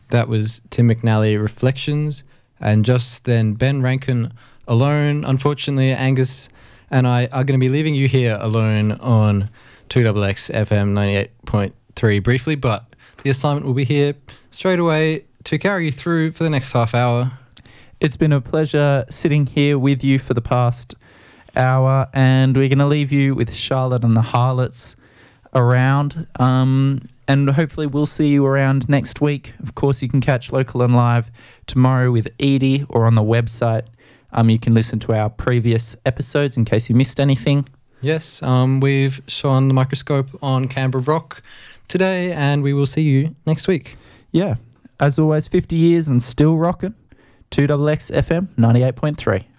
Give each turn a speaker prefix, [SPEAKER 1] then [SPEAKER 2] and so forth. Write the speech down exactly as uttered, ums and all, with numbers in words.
[SPEAKER 1] That was Tim McNally, Reflections. And just then, Ben Rankin, Alone. Unfortunately, Angus and I are going to be leaving you here alone on two X X F M ninety-eight point three briefly, but the assignment will be here straight away to carry you through for the next half hour.
[SPEAKER 2] It's been a pleasure sitting here with you for the past hour, and we're going to leave you with Charlotte and the Harlots around, um, and hopefully we'll see you around next week. Of course, you can catch Local and Live tomorrow with Edie, or on the website. Um, you can listen to our previous episodes in case you missed anything.
[SPEAKER 1] Yes, um, we've shone the microscope on Canberra Rock today, and we will see you next week.
[SPEAKER 2] Yeah, as always, fifty years and still rocking. two X X F M ninety-eight point three.